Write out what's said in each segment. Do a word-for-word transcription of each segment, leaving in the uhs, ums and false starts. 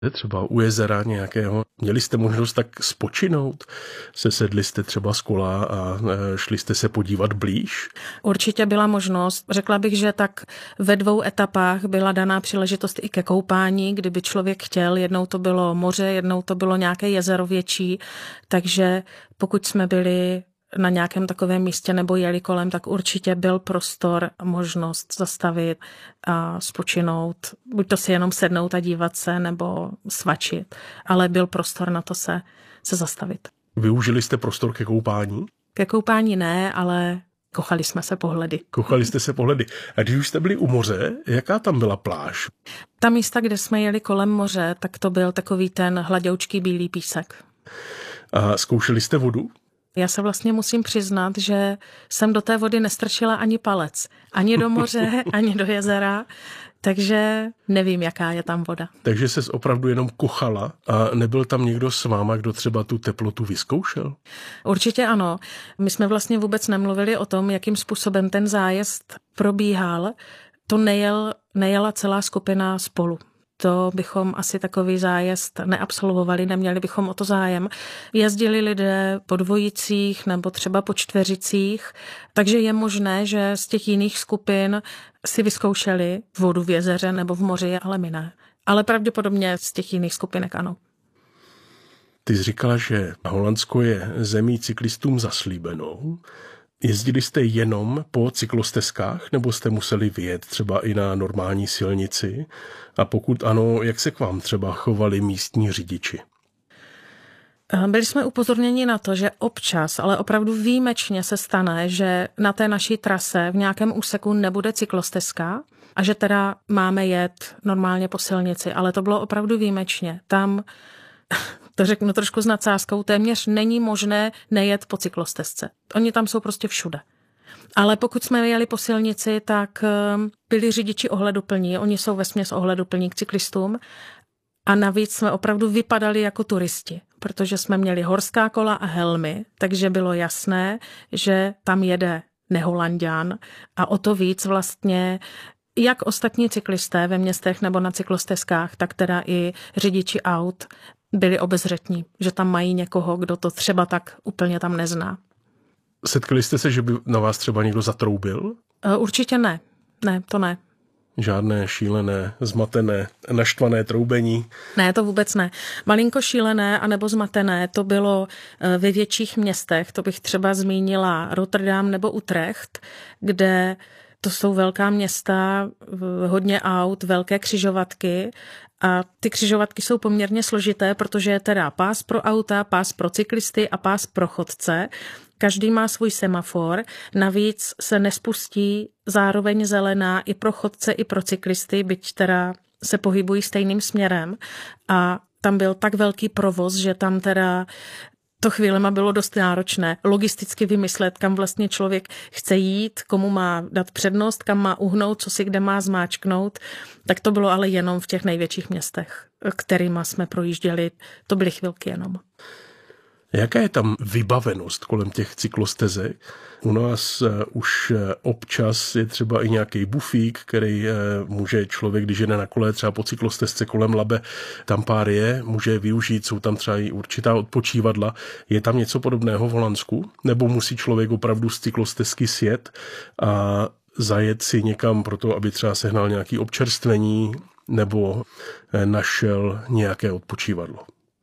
Třeba u jezera nějakého. Měli jste možnost tak spočinout? Sesedli jste třeba z kola a šli jste se podívat blíž? Určitě byla možnost. Řekla bych, že tak ve dvou etapách byla daná příležitost i ke koupání, kdyby člověk chtěl. Jednou to bylo moře, jednou to bylo nějaké jezero větší. Takže pokud jsme byli na nějakém takovém místě nebo jeli kolem, tak určitě byl prostor a možnost zastavit a spočinout. Buď to si jenom sednout a dívat se, nebo svačit. Ale byl prostor na to se, se zastavit. Využili jste prostor ke koupání? Ke koupání ne, ale kochali jsme se pohledy. Kochali jste se pohledy. A když už jste byli u moře, jaká tam byla pláž? Ta místa, kde jsme jeli kolem moře, tak to byl takový ten hladoučký bílý písek. A zkoušeli jste vodu? Já se vlastně musím přiznat, že jsem do té vody nestrčila ani palec. Ani do moře, ani do jezera. Takže nevím, jaká je tam voda. Takže ses opravdu jenom kochala a nebyl tam někdo s váma, kdo třeba tu teplotu vyzkoušel? Určitě ano. My jsme vlastně vůbec nemluvili o tom, jakým způsobem ten zájezd probíhal. To nejel, nejela celá skupina spolu. To bychom asi takový zájezd neabsolvovali, neměli bychom o to zájem. Jezdili lidé po dvojicích nebo třeba po čtveřicích, takže je možné, že z těch jiných skupin si vyzkoušeli vodu v jezeře nebo v moři, ale my ne. Ale pravděpodobně z těch jiných skupinek ano. Ty jsi říkala, že Holandsko je zemí cyklistům zaslíbenou. Jezdili jste jenom po cyklostezkách, nebo jste museli vyjet třeba i na normální silnici? A pokud ano, jak se k vám třeba chovali místní řidiči? Byli jsme upozorněni na to, že občas, ale opravdu výjimečně se stane, že na té naší trase v nějakém úseku nebude cyklostezka a že teda máme jet normálně po silnici, ale to bylo opravdu výjimečně. Tam, to řeknu trošku s nadsázkou, téměř není možné nejet po cyklostezce. Oni tam jsou prostě všude. Ale pokud jsme jeli po silnici, tak byli řidiči ohleduplní. Oni jsou vesměs ohleduplní k cyklistům. A navíc jsme opravdu vypadali jako turisti, protože jsme měli horská kola a helmy, takže bylo jasné, že tam jede neholanďan a o to víc vlastně jak ostatní cyklisté ve městech nebo na cyklostezkách, tak teda i řidiči aut byli obezřetní, že tam mají někoho, kdo to třeba tak úplně tam nezná. Setkali jste se, že by na vás třeba někdo zatroubil? Určitě ne. Ne, to ne. Žádné šílené, zmatené, naštvané troubení? Ne, to vůbec ne. Malinko šílené anebo zmatené to bylo ve větších městech. To bych třeba zmínila Rotterdam nebo Utrecht, kde to jsou velká města, hodně aut, velké křižovatky a ty křižovatky jsou poměrně složité, protože je teda pás pro auta, pás pro cyklisty a pás pro chodce. Každý má svůj semafor, navíc se nespustí zároveň zelená i pro chodce, i pro cyklisty, byť teda se pohybují stejným směrem a tam byl tak velký provoz, že tam teda to chvílema bylo dost náročné logisticky vymyslet, kam vlastně člověk chce jít, komu má dát přednost, kam má uhnout, co si kde má zmáčknout. Tak to bylo ale jenom v těch největších městech, kterýma jsme projížděli. To byly chvilky jenom. Jaká je tam vybavenost kolem těch cyklostezek? U nás už občas je třeba i nějaký bufík, který může člověk, když jede na kole třeba po cyklostezce kolem Labe, tam pár je, může využít, jsou tam třeba i určitá odpočívadla. Je tam něco podobného v Holandsku? Nebo musí člověk opravdu z cyklostezky sjet a zajet si někam pro to, aby třeba sehnal nějaké občerstvení nebo našel nějaké odpočívadlo?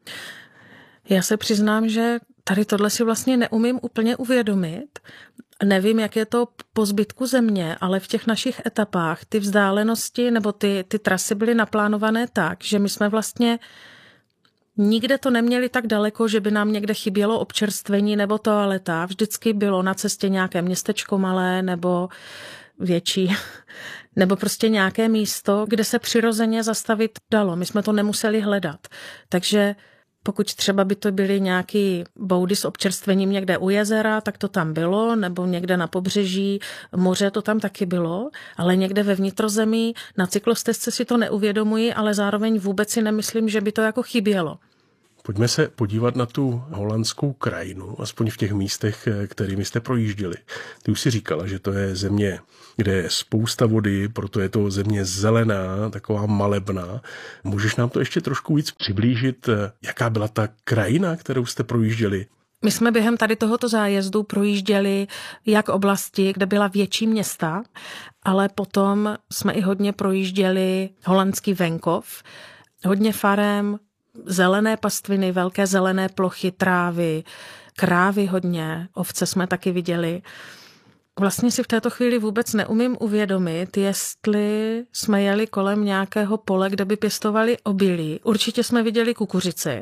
Já se přiznám, že tady tohle si vlastně neumím úplně uvědomit. Nevím, jak je to po zbytku země, ale v těch našich etapách ty vzdálenosti nebo ty, ty trasy byly naplánované tak, že my jsme vlastně nikde to neměli tak daleko, že by nám někde chybělo občerstvení nebo toaleta. Vždycky bylo na cestě nějaké městečko malé nebo větší, nebo prostě nějaké místo, kde se přirozeně zastavit dalo. My jsme to nemuseli hledat. Takže pokud třeba by to byly nějaký boudy s občerstvením někde u jezera, tak to tam bylo, nebo někde na pobřeží, moře to tam taky bylo, ale někde ve vnitrozemí na cyklostezce si to neuvědomuji, ale zároveň vůbec si nemyslím, že by to jako chybělo. Pojďme se podívat na tu holandskou krajinu, aspoň v těch místech, kterými jste projížděli. Ty už si říkala, že to je země, kde je spousta vody, proto je to země zelená, taková malebná. Můžeš nám to ještě trošku víc přiblížit, jaká byla ta krajina, kterou jste projížděli? My jsme během tady tohoto zájezdu projížděli jak oblasti, kde byla větší města, ale potom jsme i hodně projížděli holandský venkov, hodně farem, zelené pastviny, velké zelené plochy, trávy, krávy hodně, ovce jsme taky viděli. Vlastně si v této chvíli vůbec neumím uvědomit, jestli jsme jeli kolem nějakého pole, kde by pěstovali obilí. Určitě jsme viděli kukuřici.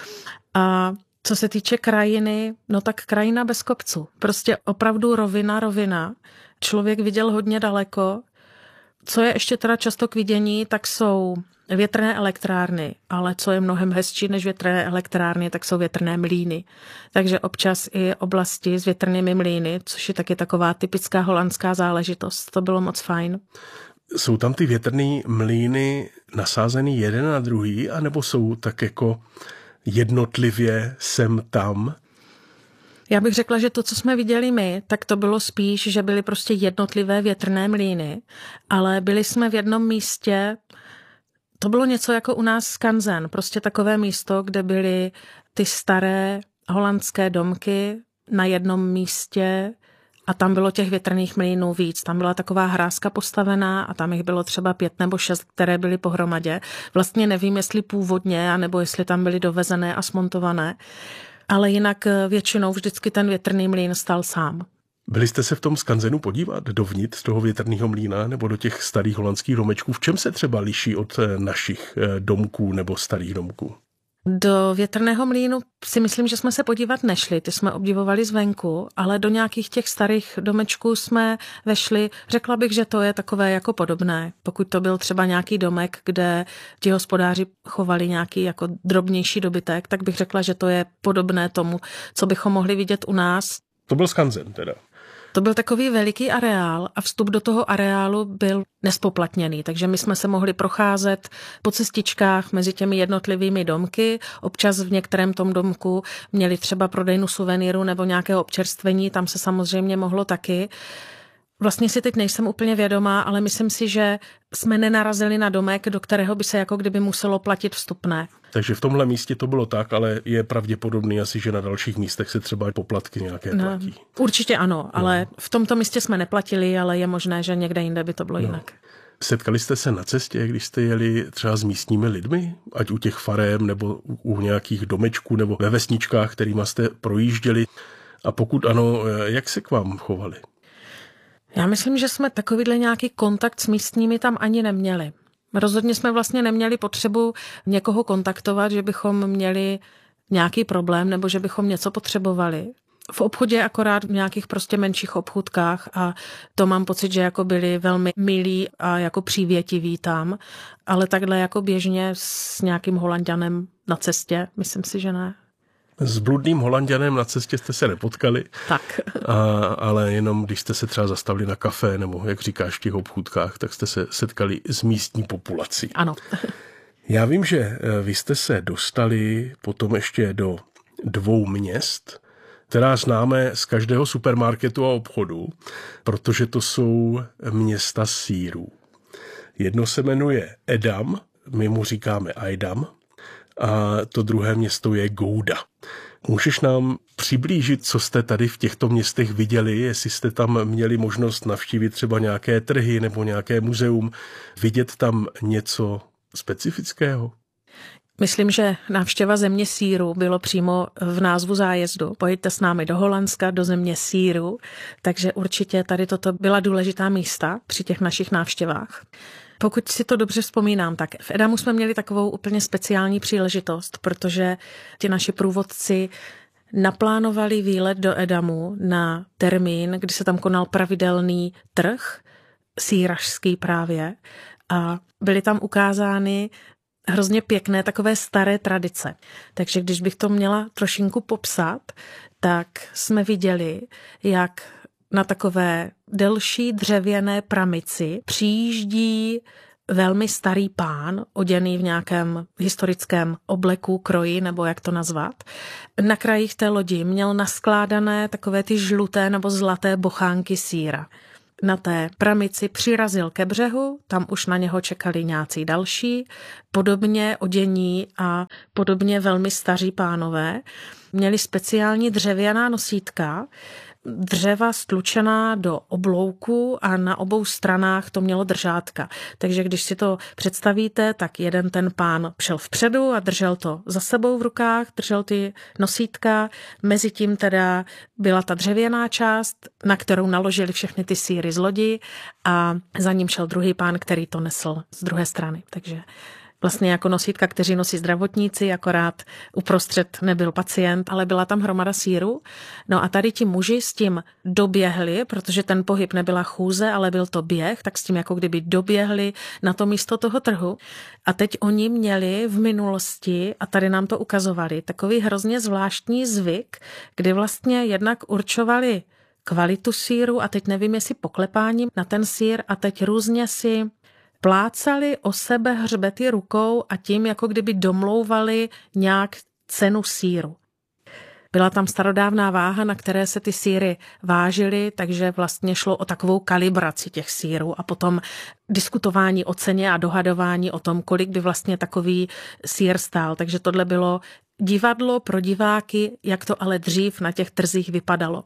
A co se týče krajiny, no tak krajina bez kopců. Prostě opravdu rovina, rovina. Člověk viděl hodně daleko. Co je ještě teda často k vidění, tak jsou větrné elektrárny, ale co je mnohem hezčí než větrné elektrárny, tak jsou větrné mlýny. Takže občas i oblasti s větrnými mlýny, což je taky taková typická holandská záležitost. To bylo moc fajn. Jsou tam ty větrné mlýny nasázený jeden na druhý, anebo jsou tak jako jednotlivě sem tam? Já bych řekla, že to, co jsme viděli my, tak to bylo spíš, že byly prostě jednotlivé větrné mlýny, ale byli jsme v jednom místě, to bylo něco jako u nás skanzen, prostě takové místo, kde byly ty staré holandské domky na jednom místě a tam bylo těch větrných mlýnů víc. Tam byla taková hrázka postavená a tam jich bylo třeba pět nebo šest, které byly pohromadě. Vlastně nevím, jestli původně, anebo jestli tam byly dovezené a smontované. Ale jinak většinou vždycky ten větrný mlýn stál sám. Byli jste se v tom skanzenu podívat dovnitř toho větrného mlýna nebo do těch starých holandských domečků? V čem se třeba liší od našich domků nebo starých domků? Do větrného mlýnu si myslím, že jsme se podívat nešli, ty jsme obdivovali zvenku, ale do nějakých těch starých domečků jsme vešli. Řekla bych, že to je takové jako podobné. Pokud to byl třeba nějaký domek, kde ti hospodáři chovali nějaký jako drobnější dobytek, tak bych řekla, že to je podobné tomu, co bychom mohli vidět u nás. To byl skanzen teda. To byl takový veliký areál a vstup do toho areálu byl nespoplatněný, takže my jsme se mohli procházet po cestičkách mezi těmi jednotlivými domky. Občas v některém tom domku měli třeba prodejnu suvenýru nebo nějakého občerstvení, tam se samozřejmě mohlo taky. Vlastně si teď nejsem úplně vědomá, ale myslím si, že jsme nenarazili na domek, do kterého by se jako kdyby muselo platit vstupné. Takže v tomhle místě to bylo tak, ale je pravděpodobný asi, že na dalších místech se třeba poplatky nějaké no, platí. Určitě ano, ale no. V tomto místě jsme neplatili, ale je možné, že někde jinde by to bylo no. jinak. Setkali jste se na cestě, když jste jeli třeba s místními lidmi? Ať u těch farem, nebo u nějakých domečků, nebo ve vesničkách, kterýma jste projížděli? A pokud ano, jak se k vám chovali? Já myslím, že jsme takovýhle nějaký kontakt s místními tam ani neměli. Rozhodně jsme vlastně neměli potřebu někoho kontaktovat, že bychom měli nějaký problém nebo že bychom něco potřebovali. V obchodě akorát v nějakých prostě menších obchůdkách a to mám pocit, že jako byli velmi milí a jako přívětiví tam, ale takhle jako běžně s nějakým Holanďanem na cestě, myslím si, že ne. S bludným Holanďanem na cestě jste se nepotkali, tak. A, ale jenom když jste se třeba zastavili na kafe nebo, jak říkáš, v těch obchůdkách, tak jste se setkali s místní populací. Ano. Já vím, že vy jste se dostali potom ještě do dvou měst, která známe z každého supermarketu a obchodu, protože to jsou města sýrů. Jedno se jmenuje Edam, my mu říkáme Aydam, a to druhé město je Gouda. Můžeš nám přiblížit, co jste tady v těchto městech viděli, jestli jste tam měli možnost navštívit třeba nějaké trhy nebo nějaké muzeum, vidět tam něco specifického? Myslím, že návštěva země sýru bylo přímo v názvu zájezdu. Pojďte s námi do Holandska, do země sýru, takže určitě tady toto byla důležitá místa při těch našich návštěvách. Pokud si to dobře vzpomínám, tak v Edamu jsme měli takovou úplně speciální příležitost, protože ti naši průvodci naplánovali výlet do Edamu na termín, kdy se tam konal pravidelný trh, sýrařský právě, a byly tam ukázány hrozně pěkné takové staré tradice. Takže když bych to měla trošinku popsat, tak jsme viděli, jak na takové delší dřevěné pramici přijíždí velmi starý pán, oděný v nějakém historickém obleku, kroji, nebo jak to nazvat. Na krajích té lodi měl naskládané takové ty žluté nebo zlaté bochánky sýra. Na té pramici přirazil ke břehu, tam už na něho čekali nějací další, podobně odění a podobně velmi staří pánové. Měli speciální dřevěná nosítka, dřeva stlučená do oblouku a na obou stranách to mělo držátka. Takže když si to představíte, tak jeden ten pán šel vpředu a držel to za sebou v rukách, držel ty nosítka, mezi tím teda byla ta dřevěná část, na kterou naložili všechny ty sýry z lodi a za ním šel druhý pán, který to nesl z druhé strany. Takže vlastně jako nosítka, kteří nosí zdravotníci, akorát uprostřed nebyl pacient, ale byla tam hromada sýru. No a tady ti muži s tím doběhli, protože ten pohyb nebyla chůze, ale byl to běh, tak s tím jako kdyby doběhli na to místo toho trhu. A teď oni měli v minulosti, a tady nám to ukazovali, takový hrozně zvláštní zvyk, kdy vlastně jednak určovali kvalitu sýru a teď nevím, jestli poklepáním na ten sýr a teď různě si plácali o sebe hřbety rukou a tím jako kdyby domlouvali nějak cenu sýru. Byla tam starodávná váha, na které se ty sýry vážily, takže vlastně šlo o takovou kalibraci těch sýrů a potom diskutování o ceně a dohadování o tom, kolik by vlastně takový sýr stál. Takže tohle bylo divadlo pro diváky, jak to ale dřív na těch trzích vypadalo.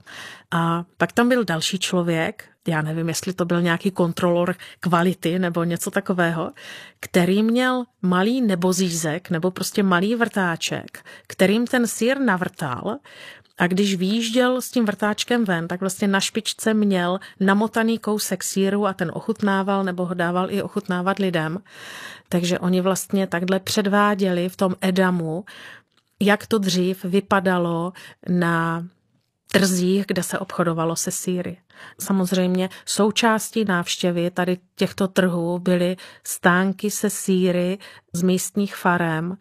A pak tam byl další člověk, já nevím, jestli to byl nějaký kontrolor kvality nebo něco takového, který měl malý nebozízek nebo prostě malý vrtáček, kterým ten sýr navrtal a když výjížděl s tím vrtáčkem ven, tak vlastně na špičce měl namotaný kousek sýru a ten ochutnával nebo ho dával i ochutnávat lidem. Takže oni vlastně takhle předváděli v tom Edamu, jak to dřív vypadalo na trzích, kde se obchodovalo se sýry. Samozřejmě součástí návštěvy tady těchto trhů byly stánky se sýry z místních farem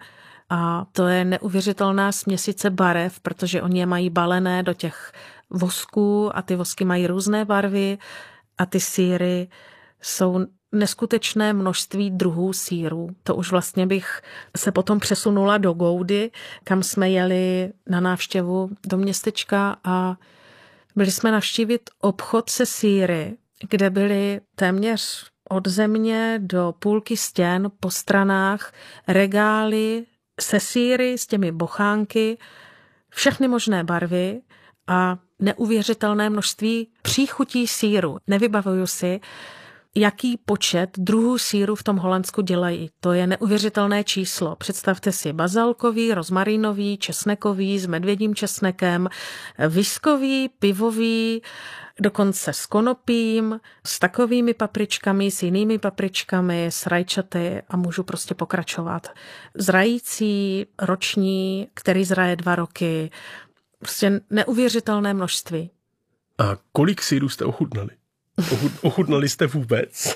a to je neuvěřitelná směsice barev, protože oni je mají balené do těch vosků a ty vosky mají různé barvy a ty sýry jsou neskutečné množství druhů sýrů. To už vlastně bych se potom přesunula do Goudy, kam jsme jeli na návštěvu do městečka a byli jsme navštívit obchod se sýry, kde byly téměř od země do půlky stěn po stranách regály se sýry s těmi bochánky, všechny možné barvy a neuvěřitelné množství příchutí sýru. Nevybavuju si, jaký počet druhů sýru v tom Holandsku dělají. To je neuvěřitelné číslo. Představte si bazalkový, rozmarínový, česnekový, s medvědím česnekem, viskový, pivový, dokonce s konopím, s takovými papričkami, s jinými papričkami, s rajčaty a můžu prostě pokračovat. Zrající, roční, který zraje dva roky. Prostě neuvěřitelné množství. A kolik sýrů jste ochutnali? Ochutnali jste vůbec?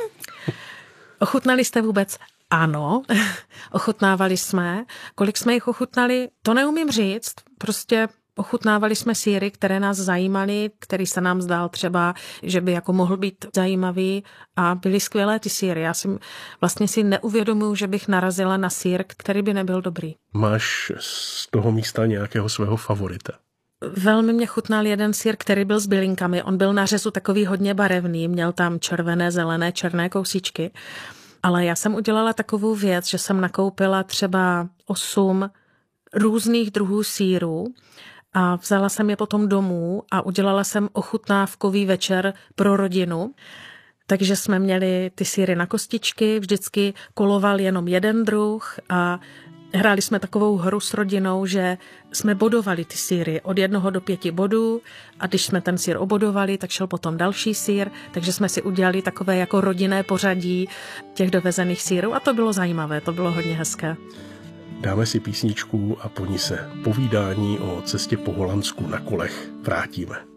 Ochutnali jste vůbec? Ano, ochutnávali jsme. Kolik jsme jich ochutnali, to neumím říct. Prostě ochutnávali jsme sýry, které nás zajímaly, který se nám zdál třeba, že by jako mohl být zajímavý a byly skvělé ty sýry. Já si vlastně si neuvědomuji, že bych narazila na sýr, který by nebyl dobrý. Máš z toho místa nějakého svého favorita? Velmi mě chutnal jeden sýr, který byl s bylinkami. On byl na řezu takový hodně barevný, měl tam červené, zelené, černé kousíčky. Ale já jsem udělala takovou věc, že jsem nakoupila třeba osm různých druhů sýrů a vzala jsem je potom domů a udělala jsem ochutnávkový večer pro rodinu. Takže jsme měli ty sýry na kostičky, vždycky koloval jenom jeden druh a hráli jsme takovou hru s rodinou, že jsme bodovali ty sýry od jednoho do pěti bodů a když jsme ten sýr obodovali, tak šel potom další sýr, takže jsme si udělali takové jako rodinné pořadí těch dovezených sýrů a to bylo zajímavé, to bylo hodně hezké. Dáme si písničku a po ní se povídání o cestě po Holandsku na kolech vrátíme.